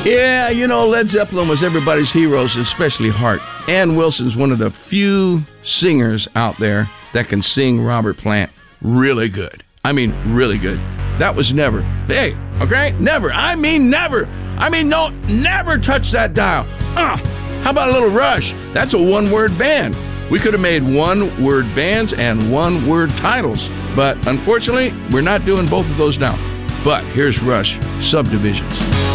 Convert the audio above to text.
Yeah, Led Zeppelin was everybody's heroes, especially Hart. Ann Wilson's one of the few singers out there that can sing Robert Plant really good. I mean, really good. That was never. Hey, okay? Never. I mean, never. No, never touch that dial. How about a little Rush? That's a one-word band. We could have made one-word bands and one-word titles. But unfortunately, we're not doing both of those now. But here's Rush, Subdivisions.